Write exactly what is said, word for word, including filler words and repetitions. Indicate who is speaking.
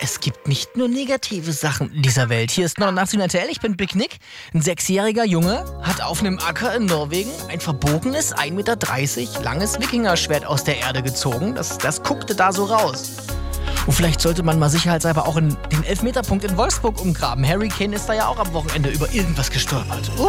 Speaker 1: Es gibt nicht nur negative Sachen in dieser Welt. Hier ist neunundachtzig R T L, ich bin Big Nick. Ein sechsjähriger Junge hat auf einem Acker in Norwegen ein verbogenes, ein Meter dreißig langes Wikingerschwert aus der Erde gezogen. Das, das guckte da so raus. Und vielleicht sollte man mal sicherheitshalber auch in den Elfmeterpunkt in Wolfsburg umgraben. Harry Kane ist da ja auch am Wochenende über irgendwas gestolpert.